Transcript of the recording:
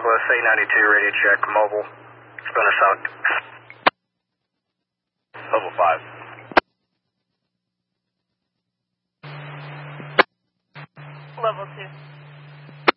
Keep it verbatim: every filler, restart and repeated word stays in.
Douglas, eight ninety-two, radio check, mobile. Spooner South. Level five. Level two.